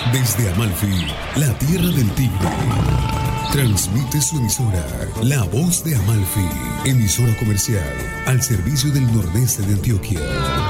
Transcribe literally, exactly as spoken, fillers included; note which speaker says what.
Speaker 1: Desde Amalfi, la tierra del tigre. Transmite su emisora, La Voz de Amalfi, emisora comercial al servicio del nordeste de Antioquia.